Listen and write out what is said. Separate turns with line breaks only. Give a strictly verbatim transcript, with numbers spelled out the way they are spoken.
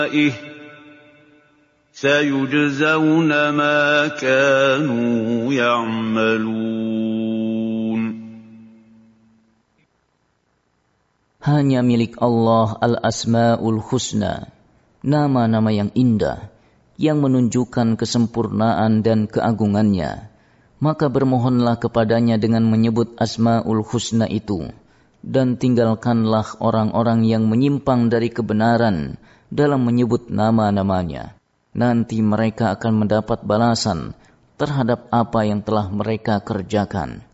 سَيُجْزَوْنَ مَا كَانُوا يَعْمَلُونَ.
Hanya milik Allah al-asma'ul husna, nama-nama yang indah, yang menunjukkan kesempurnaan dan keagungannya. Maka bermohonlah kepadanya dengan menyebut asma'ul husna itu, dan tinggalkanlah orang-orang yang menyimpang dari kebenaran dalam menyebut nama-namanya. Nanti mereka akan mendapat balasan terhadap apa yang telah mereka kerjakan.